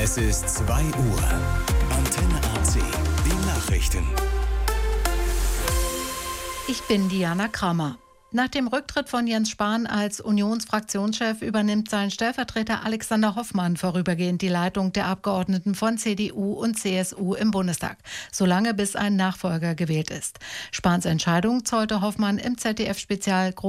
Es ist 2 Uhr. Antenne AC. Die Nachrichten. Ich bin Diana Kramer. Nach dem Rücktritt von Jens Spahn als Unionsfraktionschef übernimmt sein Stellvertreter Alexander Hoffmann vorübergehend die Leitung der Abgeordneten von CDU und CSU im Bundestag, solange bis ein Nachfolger gewählt ist. Spahns Entscheidung zollte Hoffmann im ZDF-Spezial